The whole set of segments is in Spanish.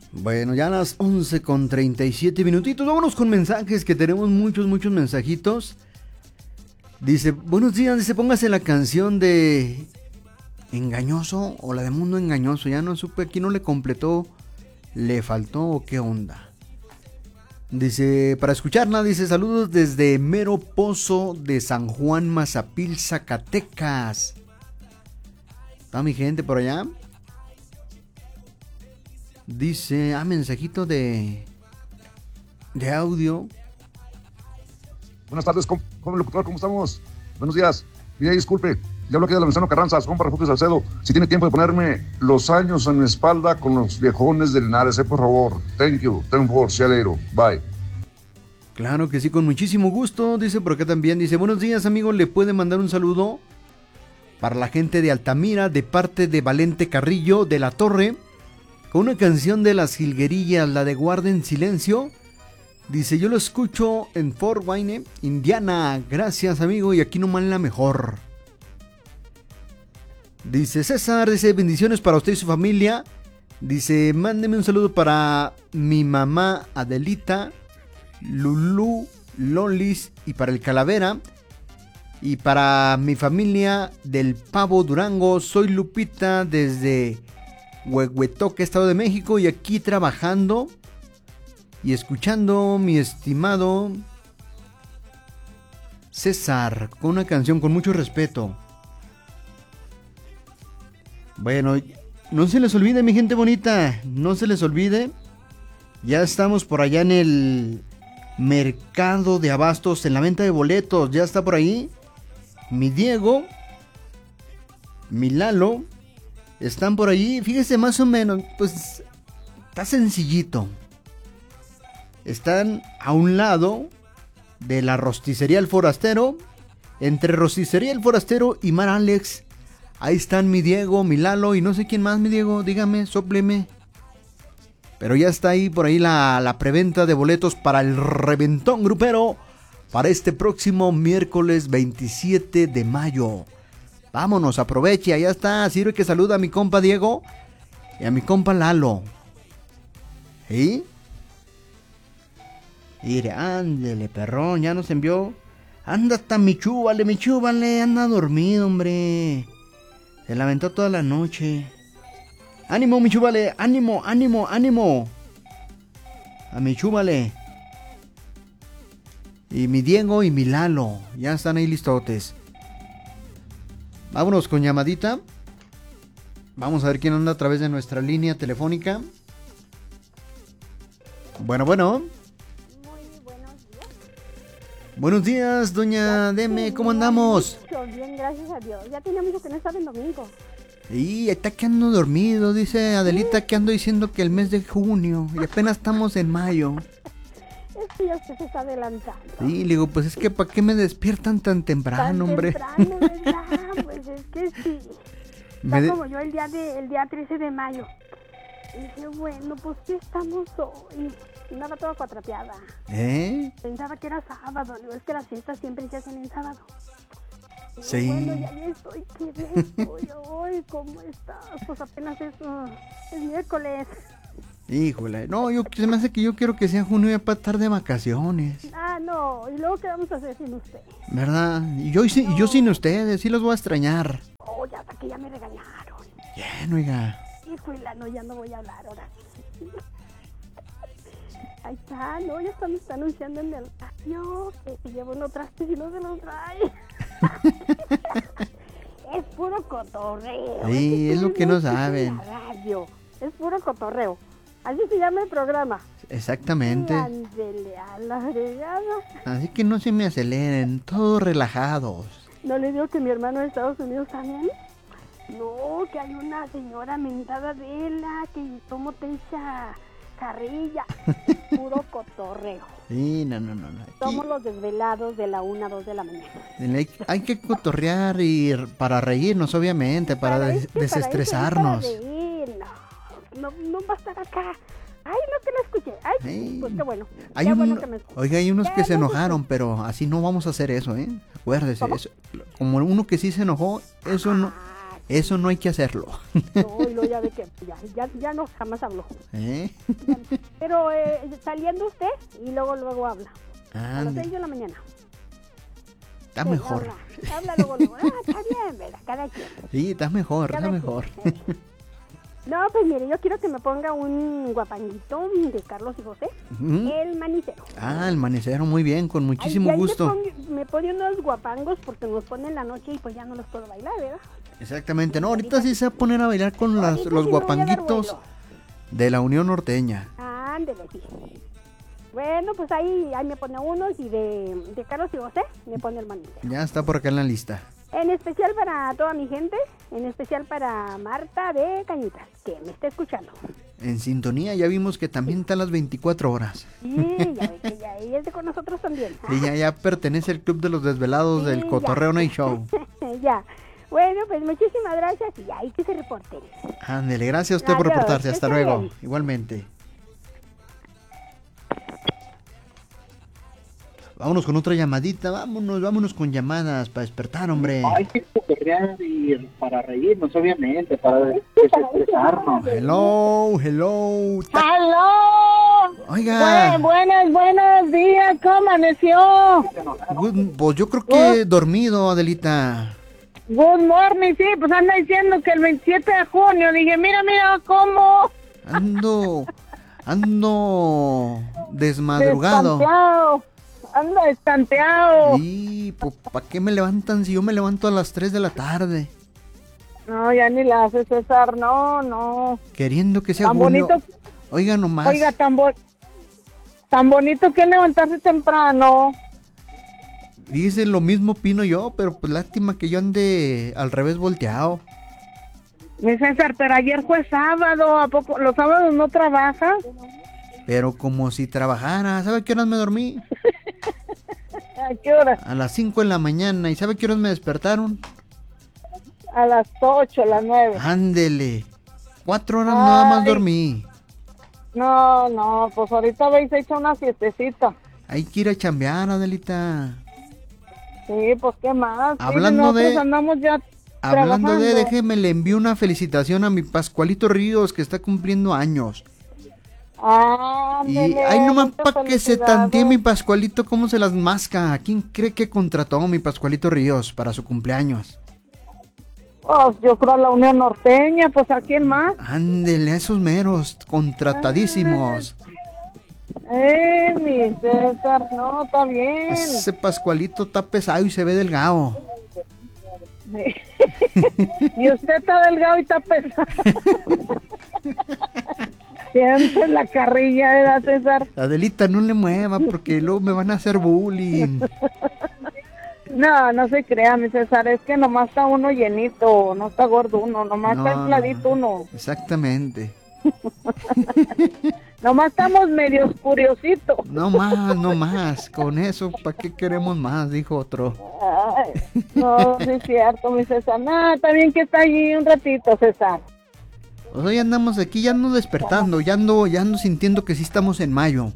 Bueno, ya a las 11:37 minutitos. Vámonos con mensajes, que tenemos muchos mensajitos. Dice, buenos días, dice, póngase la canción de Engañoso o la de Mundo Engañoso. Ya no supe, aquí no le completó, le faltó o qué onda. Dice, para escucharla, dice, saludos desde Mero Pozo de San Juan Mazapil, Zacatecas. ¿Está mi gente por allá? Dice, mensajito de audio. Buenas tardes, locutor, ¿cómo estamos? Buenos días. Mire, disculpe, le hablo aquí de la Venustiano Carranza, Juan Refugio Salcedo. Si tiene tiempo de ponerme Los Años en mi espalda con los viejones de Linares, por favor. Thank you, cialero. Bye. Claro que sí, con muchísimo gusto. Dice por acá también, dice, buenos días, amigo, ¿le puede mandar un saludo para la gente de Altamira de parte de Valente Carrillo de la Torre, con una canción de Las Jilguerillas, la de Guarden Silencio? Dice, yo lo escucho en Fort Wayne, Indiana. Gracias, amigo, y aquí nomás la mejor. Dice César, dice, bendiciones para usted y su familia. Dice, mándeme un saludo para mi mamá Adelita, Lulú, Lolis, y para el Calavera, y para mi familia del Pavo Durango. Soy Lupita desde Huehuetoque, Estado de México, y aquí trabajando y escuchando, mi estimado César, con una canción con mucho respeto. Bueno, no se les olvide, mi gente bonita, no se les olvide. Ya estamos por allá en el mercado de abastos, en la venta de boletos. Ya está por ahí mi Diego, mi Lalo, están por ahí. Fíjese, más o menos, pues está sencillito. Están a un lado de la Rosticería El Forastero. Entre Rosticería El Forastero y Mar Alex, ahí están mi Diego, mi Lalo y no sé quién más, mi Diego, dígame, sópleme. Pero ya está ahí por ahí la preventa de boletos para el reventón grupero para este próximo miércoles 27 de mayo. Vámonos, aproveche, allá está. Sirve que saluda a mi compa Diego y a mi compa Lalo. ¿Sí? Mire, ándele, perrón, ya nos envió. Anda hasta mi chúbale, anda dormido, hombre. Se la aventó toda la noche. Ánimo, mi chúbale, ánimo. A mi chúbale. Y mi Diego y mi Lalo, ya están ahí listotes. Vámonos con llamadita. Vamos a ver quién anda a través de nuestra línea telefónica. Bueno. Buenos días, doña Deme, ¿cómo andamos? Bien, gracias a Dios. Ya tenía mucho que no estaba en domingo. Y está que ando dormido, dice Adelita, que ando diciendo que el mes de junio, y apenas estamos en mayo. Es que ya usted se está adelantando. Sí, le digo, pues es que ¿para qué me despiertan tan temprano, hombre? Temprano, ¿verdad? Pues es que sí. Está como yo el día 13 de mayo. Y dije, bueno, pues ¿qué estamos hoy? Y nada, toda cuatrapeada. Pensaba que era sábado. Digo, es que las fiestas siempre se hacen en sábado. Y sí. Bueno, ya estoy, ¿qué estoy hoy? ¿Cómo estás? Pues apenas es miércoles. Híjole, no, se me hace que yo quiero que sea junio ya para estar de vacaciones. No, y luego ¿qué vamos a hacer sin usted? ¿Verdad? Y yo sin ustedes, sí los voy a extrañar. Oh, ya hasta que ya me regañaron. Bien, oiga. Híjole, ya no voy a hablar ahora. Ahí está, no, ya me está anunciando en el radio que se lleva unos trastes y no se los trae. Es puro cotorreo. Sí, es lo que no saben. Radio. Es puro cotorreo. Así se llama el programa. Exactamente. Ándele a la fregada. Así que no se me aceleren, todos relajados. ¿No le digo que mi hermano de Estados Unidos también? No, que hay una señora mentada de la que como te echa carrilla. Puro cotorreo. Sí, no. Somos los desvelados de la 1 a 2 de la mañana. Hay que cotorrear y para reírnos, obviamente, para desestresarnos. Para reír, no va a estar acá. Ay, no que la escuché. Ay, sí. Pues qué bueno. Bueno que me escuché. Oiga, hay unos que se enojaron, pero así no vamos a hacer eso, ¿eh? Acuérdese, eso, como uno que sí se enojó, eso no hay que hacerlo. No, y ya ve que ya no jamás habló. Pero saliendo usted y luego habla. A las 6 de la mañana. Está mejor. Habla luego. Está bien, ¿verdad? Cada quien. Sí, está mejor. No, pues mire, yo quiero que me ponga un guapanguito de Carlos y José, el manicero. El manicero, muy bien, con muchísimo gusto. Me pone unos guapangos porque nos ponen en la noche y pues ya no los puedo bailar, ¿verdad? Exactamente, no, ahorita sí se va a poner a bailar con los guapanguitos de la Unión Norteña. Ándele, sí. Bueno, pues ahí me pone unos y de Carlos y José me pone el manicero. Ya está por acá en la lista. En especial para toda mi gente, en especial para Marta de Cañitas, que me está escuchando. En sintonía, ya vimos que también está a las 24 horas. Sí, ya ve que ya ella es de con nosotros también. Sí, ya pertenece al club de los desvelados del Cotorreo Night Show. Ya. Bueno, pues muchísimas gracias y ahí que se reporten. Ándele, gracias a usted por reportarse. Hasta luego. Bien. Igualmente. Vámonos con otra llamadita, vámonos con llamadas para despertar, hombre. Ay, sí, para reírnos, obviamente, para desestresarnos. Hello. ¡Aló! Oiga. Buenos días, ¿cómo amaneció? Pues yo creo que dormido, Adelita. Good morning, sí, pues anda diciendo que el 27 de junio, dije, mira cómo. Ando desmadrugado. Anda estanteado. Sí, pues ¿para qué me levantan si yo me levanto a las 3 de la tarde? No, ya ni la hace, César, no. Queriendo que sea tan junio. Bonito. Oiga nomás. Oiga, tan bonito que levantarse temprano. Dice lo mismo opino yo, pero pues lástima que yo ande al revés volteado. Mi César, pero ayer fue sábado, ¿a poco los sábados no trabajas? Pero como si trabajara, ¿sabe a qué horas me dormí? ¿A qué hora? A las 5 de la mañana. ¿Y sabe a qué horas me despertaron? A las 8, las 9. Ándele. 4 horas nada más dormí. No, pues ahorita habéis hecho una siestecita. Hay que ir a chambear, Adelita. Sí, pues qué más. Hablando sí, andamos ya Hablando de, déjeme, le envío una felicitación a mi Pascualito Ríos, que está cumpliendo años. Y ahí nomás para que se tantee mi Pascualito cómo se las masca. ¿Quién cree que contrató a mi Pascualito Ríos para su cumpleaños? Pues yo creo a la Unión Norteña, pues ¿a quién más? Ándele, a esos meros, contratadísimos. Mi César, no, está bien. Ese Pascualito está pesado y se ve delgado. Y usted está delgado y está pesado. Siempre la carrilla, ¿verdad, César? Adelita, no le mueva porque luego me van a hacer bullying. No se crea, mi César, es que nomás está uno llenito, no está gordo uno, nomás está infladito uno. Exactamente. Nomás estamos medios curiositos. No más, con eso, ¿para qué queremos más? Dijo otro. Ay, no, sí es cierto, mi César. No, está bien que está allí un ratito, César. Hoy andamos aquí, ya ando despertando, ya ando sintiendo que sí estamos en mayo.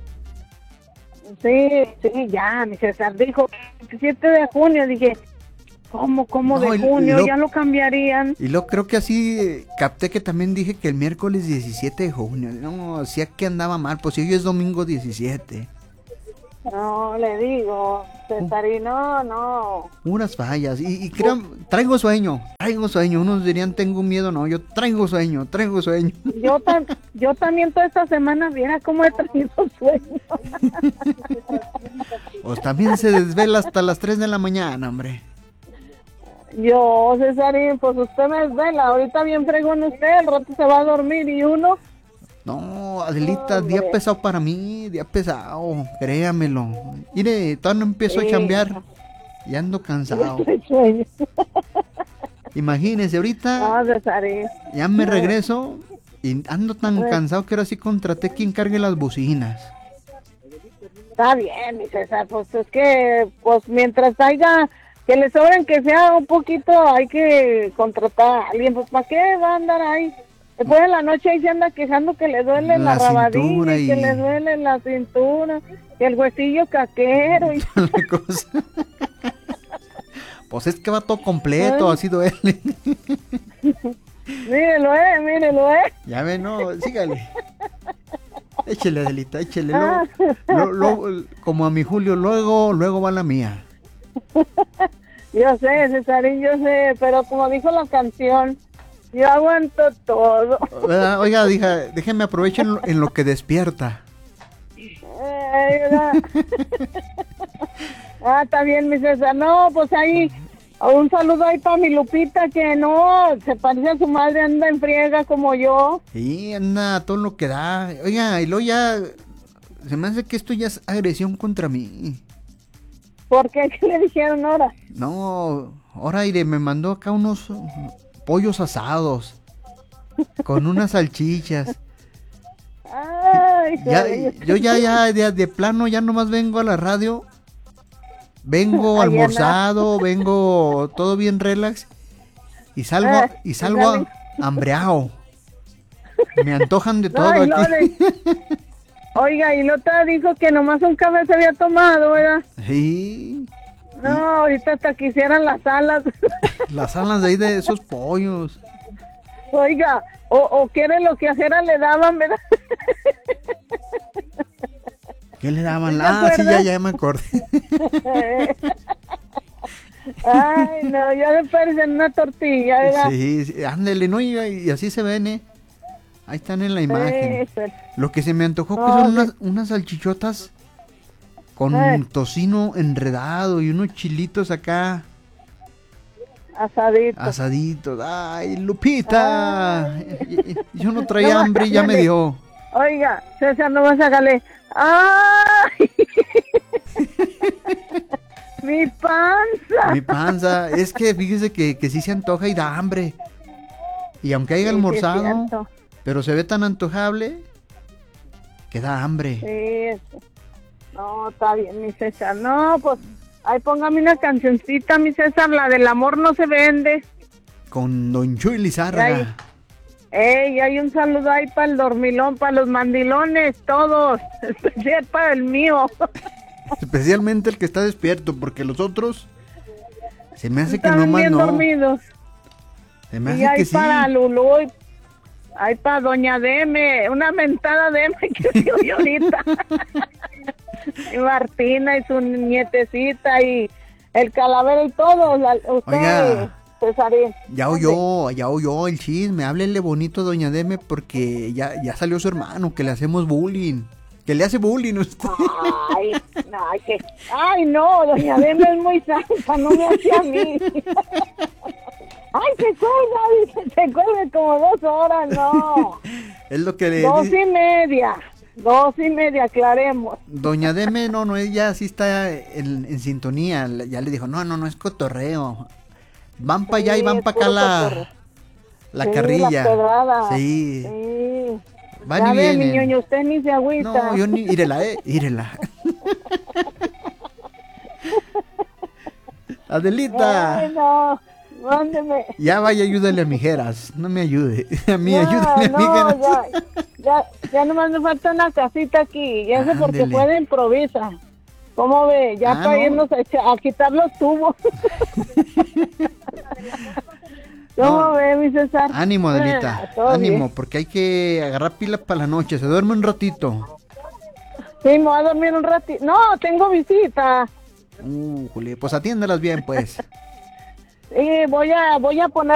Sí, ya, mi César dijo 7 de junio, dije, ¿cómo de junio? Ya lo cambiarían. Y luego creo que así capté que también dije que el miércoles 17 de junio. No, si que andaba mal, pues si hoy es domingo 17. No, le digo, Cesarino, no. Unas fallas. Y crean, traigo sueño. Unos dirían, tengo miedo, no, yo traigo sueño. Yo también toda esta semana, viera cómo he traído sueño. Pues también se desvela hasta las 3 de la mañana, hombre. Yo, Cesarín, pues usted me desvela. Ahorita bien fregón usted, el rato se va a dormir y uno. No, Adelita, día pesado para mí, día pesado, créamelo. Mire, todavía no empiezo a chambear y ando cansado. Imagínese, ahorita ya me regreso y ando tan cansado que ahora sí contraté quien cargue las bocinas. Está bien, mi César, pues es que pues mientras haya que le sobren, que sea un poquito, hay que contratar a alguien, pues ¿para qué va a andar ahí? Después de la noche ahí se anda quejando que le duele la rabadilla y que le duele la cintura, y el huesillo caquero y toda la cosa. Pues es que va todo completo, así duele. Mírelo, mírelo, Ya ve, no, sígale. Échele, Adelita, échele. Como a mi Julio, luego va la mía. Yo sé, Cesarín, yo sé, pero como dijo la canción, yo aguanto todo. Oiga, déjeme aprovechar en lo que despierta. Está bien, mi César. No, pues ahí, un saludo ahí para mi Lupita, que no, se parece a su madre, anda en friega como yo. Sí, anda todo lo que da. Oiga, y luego ya, se me hace que esto ya es agresión contra mí. ¿Por qué? ¿Qué le dijeron ahora? No, ahora Aire me mandó acá unos pollos asados con unas salchichas. Ay, yo ya de plano ya nomás vengo a la radio, vengo almorzado, vengo todo bien relax y salgo hambreado. Me antojan de todo aquí. Oiga, y Lota dijo que nomás un café se había tomado, ¿verdad? Sí. No, ahorita hasta quisieran las alas. Las alas de ahí de esos pollos. Oiga, o quiere lo que a Jera le daban, ¿verdad? ¿Qué le daban? Sí, ya me acordé. Ay, no, ya me parecen una tortilla, ¿verdad? Sí, ándele, no, y así se ven, Ahí están en la imagen. Lo que se me antojó que son unas salchichotas con tocino enredado y unos chilitos acá. Asaditos. Ay, Lupita. Yo no traía hambre y ya me dio. Oiga, César, no vas a sacarle. ¡Ay! Mi panza. Es que fíjese que sí se antoja y da hambre. Y aunque haya almorzado, pero se ve tan antojable que da hambre. Sí, no, está bien, mi César. No, pues, ahí póngame una cancioncita, mi César, la del amor no se vende. Con Don Chuy Lizárraga. Y hay un saludo ahí para el dormilón, para los mandilones, todos. Especial para el mío. Especialmente el que está despierto, porque los otros se me hace que no más bien no. Dormidos. Se me hace y ahí que sí. Para Lulú, ahí para Doña Deme, una mentada Deme que dio yo ahorita. Y Martina y su nietecita y el Calavera y todos. Oiga, Cesarín. ya oyó el chisme. Háblele bonito a Doña Deme porque ya salió su hermano, que le hacemos bullying. Que le hace bullying a usted. Ay, no, Doña Deme es muy santa, no me hace a mí. Ay, se cuelga como 2 horas, no. Es lo que le 2:30, aclaremos. Doña Deme, no, ella sí está en sintonía. Ya le dijo, no es cotorreo. Van para allá y van para acá la carrilla. Sí. Van ya y ve, vienen. mi ñoño, usted ni se agüita. No, yo ni, írela. Adelita. Ay, no, mándeme. Ya vaya, ayúdale a mijeras. No me ayude. A mí, ayúdale a mijeras. Ya nomás me falta una casita aquí. Ya sé porque puede improvisar. ¿Cómo ve? Ya para irnos a quitar los tubos. ¿Cómo ve, mi César? Ánimo, Adelita. Ánimo, bien. Porque hay que agarrar pilas para la noche. Se duerme un ratito. Sí, me voy a dormir un ratito. No, tengo visita. Juli, pues atiéndelas bien, pues. Sí, voy a poner